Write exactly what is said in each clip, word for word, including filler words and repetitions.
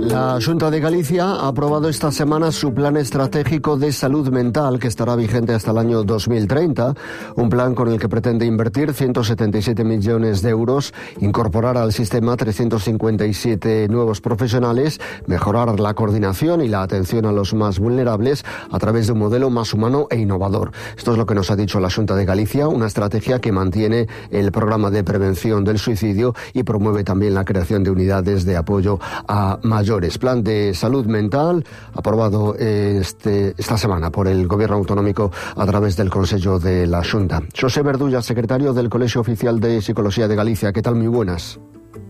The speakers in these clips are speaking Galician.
La Xunta de Galicia ha aprobado esta semana su plan estratégico de salud mental que estará vigente hasta el año dos mil treinta, un plan con el que pretende invertir ciento setenta y siete millones de euros, incorporar al sistema trescientos cincuenta y siete nuevos profesionales, mejorar la coordinación y la atención a los más vulnerables a través de un modelo más humano e innovador. Esto es lo que nos ha dicho la Xunta de Galicia, una estrategia que mantiene el programa de prevención del suicidio y promueve también la creación de unidades de apoyo a mayores. Plan de salud mental aprobado este, esta semana por el Gobierno Autonómico a través del Consejo de la Xunta. Xosé Verdulla, secretario del Colegio Oficial de Psicología de Galicia. ¿Qué tal? Muy buenas.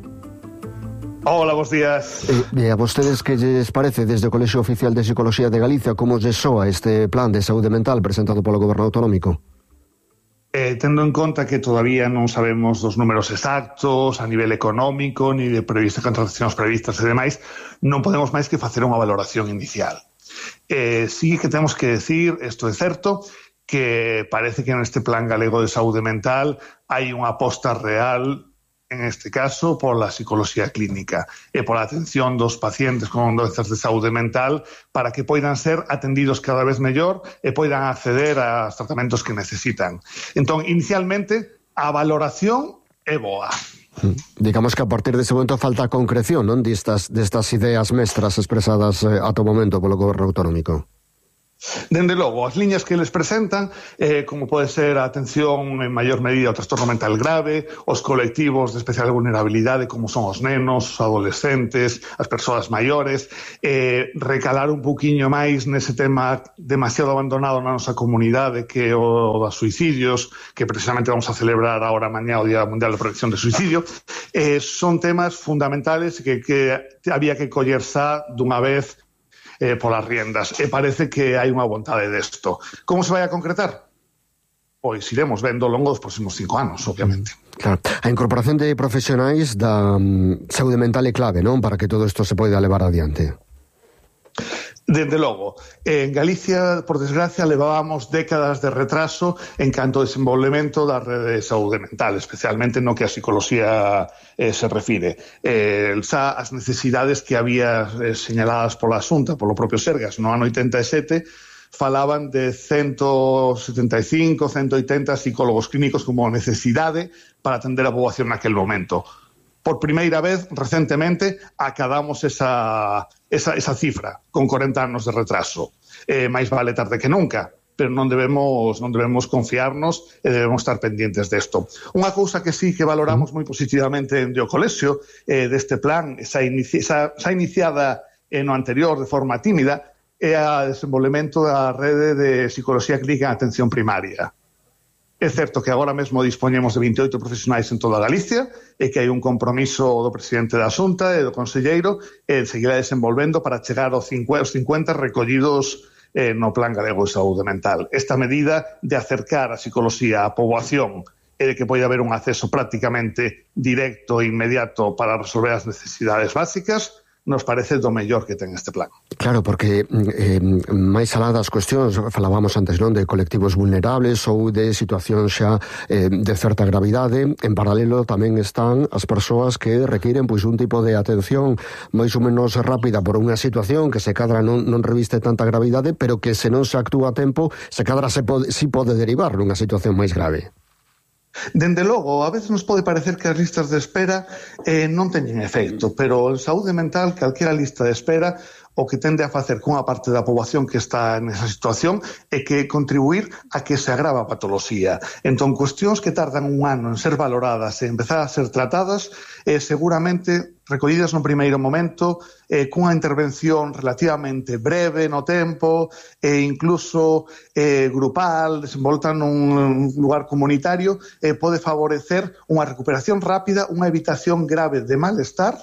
Hola, buenos días. Eh, a vostedes, ¿qué les parece desde o Colegio Oficial de Psicología de Galicia como lle soa este plan de saúde mental presentado polo Goberno Autonómico? Eh, tendo en conta que todavía non sabemos dos números exactos a nivel económico, ni de previstas contratacións previstas e demais, non podemos máis que facer unha valoración inicial. Eh, sí que temos que decir, isto é certo, que parece que neste plan galego de saúde mental hai unha aposta real, en este caso, por la psicología clínica e por la atención dos pacientes con doenzas de saúde mental para que poidan ser atendidos cada vez mellor e poidan acceder aos tratamentos que necesitan. Entón, inicialmente, a valoración é boa. Digamos que a partir dese momento falta a concreción, non, destas, destas ideas mestras expresadas eh, ata o momento polo Goberno Autonómico. Dende logo, as liñas que les presentan, eh, como pode ser a atención en maior medida ao trastorno mental grave, os colectivos de especial vulnerabilidade como son os nenos, os adolescentes, as persoas maiores, eh, recalar un poquinho máis nese tema demasiado abandonado na nosa comunidade que é o dos suicidios, que precisamente vamos a celebrar agora mañá o Día Mundial de Prevención de Suicidio, eh, son temas fundamentales que, que había que coller xa dunha vez Eh, polas riendas, e parece que hai unha vontade desto. Como se vai a concretar? Pois iremos vendo ao longo dos próximos cinco anos, obviamente. Claro. A incorporación de profesionais da um, saúde mental é clave, non? Para que todo isto se poida levar adiante. Dende logo, en Galicia, por desgracia, levábamos décadas de retraso en canto ao desenvolvemento da rede de saúde mental, especialmente no que a psicología eh, se refire. Eh, xa as necesidades que había eh, señaladas pola Xunta, polo propio Sergas, no ano oitenta e sete, falaban de ciento setenta e cinco, ciento oitenta psicólogos clínicos como necesidade para atender a poboación naquel momento. Por primeira vez, recentemente, acadamos esa, esa, esa cifra, con corenta anos de retraso. Eh, máis vale tarde que nunca, pero non debemos, non debemos confiarnos e debemos estar pendientes desto. Unha cousa que sí que valoramos moi positivamente en o colexio eh, deste plan, esa, inici esa, esa iniciada eh, no anterior de forma tímida, é a desenvolvemento da rede de psicología clínica en atención primaria. É certo que agora mesmo dispoñemos de veintioito profesionais en toda Galicia e que hai un compromiso do presidente da Xunta e do conselleiro e seguirá desenvolvendo para chegar aos cincuenta recollidos eh, no Plan Galego de Saúde Mental. Esta medida de acercar a psicología á poboación e de que pode haber un acceso prácticamente directo e inmediato para resolver as necesidades básicas nos parece do mellor que ten este plan. Claro, porque eh, máis alá das cuestións, falábamos antes, non, de colectivos vulnerables ou de situacións xa eh, de certa gravidade, en paralelo tamén están as persoas que requiren pois un tipo de atención máis ou menos rápida por unha situación que se cadra non, non reviste tanta gravidade, pero que se non se actúa a tempo, se cadra se pode, si pode derivar nunha situación máis grave. Dende logo, a veces nos pode parecer que as listas de espera eh, non teñen efecto, pero en saúde mental, calquera lista de espera, o que tende a facer cunha parte da poboación que está nesa situación é que contribuir a que se agrava a patoloxía. Entón, cuestións que tardan un ano en ser valoradas e empezar a ser tratadas, eh, seguramente recollidas no primeiro momento, eh, cunha intervención relativamente breve no tempo, e incluso eh, grupal, desenvolta nun lugar comunitario, eh, pode favorecer unha recuperación rápida, unha evitación grave de malestar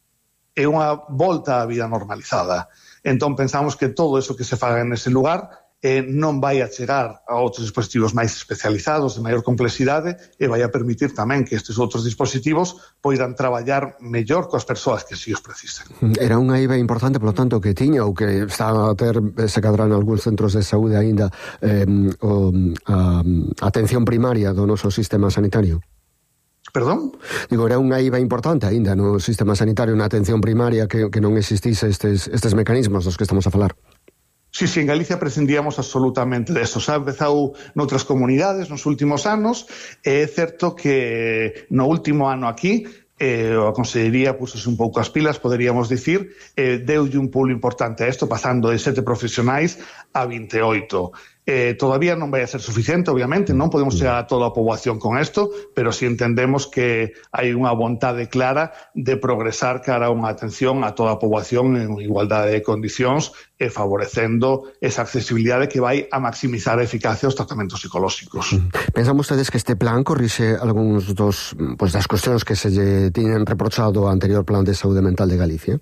e unha volta á vida normalizada. Entón, pensamos que todo eso que se faga nese lugar eh, non vai a chegar a outros dispositivos máis especializados, de maior complexidade, e vai a permitir tamén que estes outros dispositivos poidan traballar mellor coas persoas que si os precisen. Era unha I V A importante, polo tanto, que tiña ou que está a ter, se cadrán algúns centros de saúde aínda eh, o, a, a atención primaria do noso sistema sanitario? Perdón? Digo, era unha I V A importante aínda no sistema sanitario, na atención primaria, que, que non existise estes, estes mecanismos dos que estamos a falar. Sí, sí, en Galicia prescindíamos absolutamente deso. Se ha empezado noutras comunidades nos últimos anos, e é certo que no último ano aquí eh, a Consellería pusose un pouco as pilas, poderíamos dicir, eh, deulle un pulo importante a isto, pasando de sete profesionais a vinte e oito. Eh, todavía non vai a ser suficiente, obviamente, non podemos chegar a toda a poboación con isto, pero si entendemos que hai unha vontade clara de progresar cara a unha atención a toda a poboación en igualdade de condicións e favorecendo esa accesibilidade que vai a maximizar a eficacia dos tratamentos psicolóxicos. Pensan vostedes que este plan corrixe algúns dos, pues, das cuestións que se lle tiñen reprochado ao anterior plan de saúde mental de Galicia?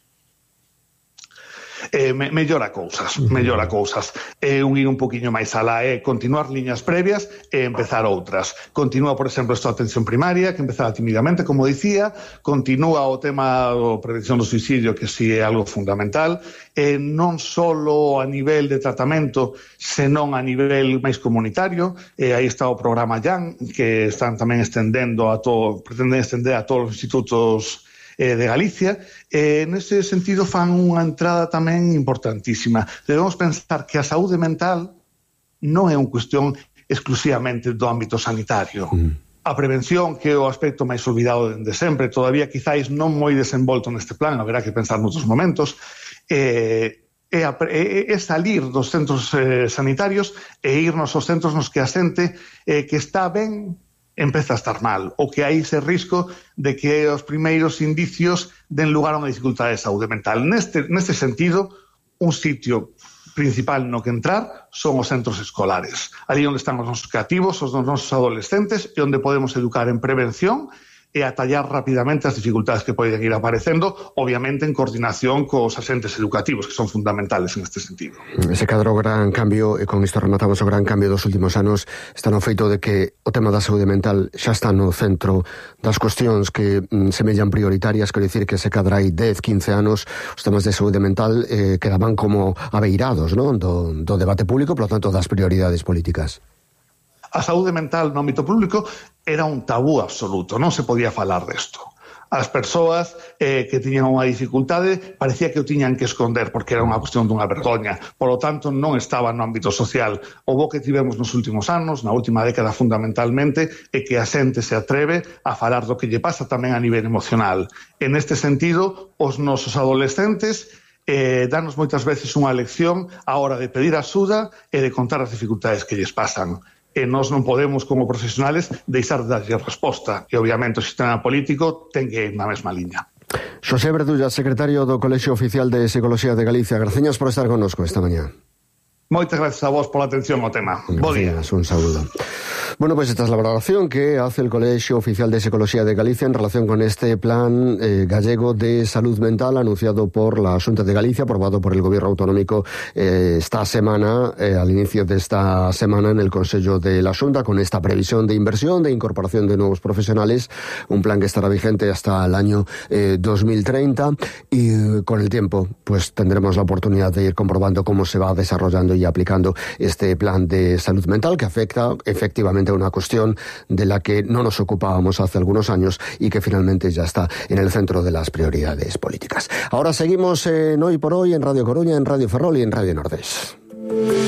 Eh, me, mellora cousas, mellora cousas. É eh, un ir un poquinho máis alá, é eh, continuar liñas previas e empezar outras. Continúa, por exemplo, esta atención primaria, que empezaba timidamente, como dicía, continúa o tema da prevención do suicidio, que si é algo fundamental, eh, non só a nivel de tratamento, senón a nivel máis comunitario. Eh, aí está o programa Jan, que están tamén estendendo a todo, pretenden estender a todos os institutos de Galicia, e nese sentido fan unha entrada tamén importantísima. Debemos pensar que a saúde mental non é unha cuestión exclusivamente do ámbito sanitario. Mm. A prevención, que é o aspecto máis olvidado de sempre, todavía quizáis non moi desenvolto neste plan, haberá que pensar noutros momentos, eh, é, a, é, é salir dos centros eh, sanitarios e irnos aos centros nos que a xente eh, que está ben empeza a estar mal, ou que hai ese risco de que os primeiros indicios den lugar a unha dificultade de saúde mental. Neste, neste sentido, un sitio principal no que entrar son os centros escolares. Ali onde están os nosos creativos, os nosos adolescentes, e onde podemos educar en prevención e atallar rapidamente as dificultades que poden ir aparecendo, obviamente en coordinación cos asentes educativos, que son fundamentales en este sentido. Ese cadro gran cambio, e con isto rematamos o gran cambio dos últimos anos, está no feito de que o tema da saúde mental xa está no centro das cuestións que mm, semellan prioritarias, quero dicir que se cadra hai dez, quince anos os temas de saúde mental eh, quedaban como abeirados, non? Do, do debate público, por lo tanto, das prioridades políticas. A saúde mental no ámbito público era un tabú absoluto, non se podía falar desto. As persoas eh, que tiñan unha dificultade parecía que o tiñan que esconder porque era unha cuestión dunha vergoña. Por lo tanto, non estaba no ámbito social. O bo que tivemos nos últimos anos, na última década fundamentalmente, é que a xente se atreve a falar do que lle pasa tamén a nivel emocional. En este sentido, os nosos adolescentes eh, danos moitas veces unha lección a hora de pedir axuda e de contar as dificultades que lles pasan. E nós non podemos, como profesionales, deixar de darlle resposta. E, obviamente, o sistema político ten que ir na mesma liña. Xosé Verdulla, secretario do Colexio Oficial de Psicología de Galicia. Graciñas por estar connosco esta mañá. Moitas gracias a vos pola atención ao tema. Bo día. Un saúdo. Bueno, pues esta es la valoración que hace el Colegio Oficial de Psicología de Galicia en relación con este plan eh, gallego de salud mental anunciado por la Xunta de Galicia, aprobado por el Gobierno Autonómico eh, esta semana, eh, al inicio de esta semana en el Consello de la Xunta, con esta previsión de inversión, de incorporación de nuevos profesionales, un plan que estará vigente hasta el año eh, dos mil treinta, y eh, con el tiempo pues tendremos la oportunidad de ir comprobando cómo se va desarrollando y aplicando este plan de salud mental, que afecta efectivamente a una cuestión de la que no nos ocupábamos hace algunos años y que finalmente ya está en el centro de las prioridades políticas. Ahora seguimos en Hoy por Hoy, en Radio Coruña, en Radio Ferrol y en Radio Nordés.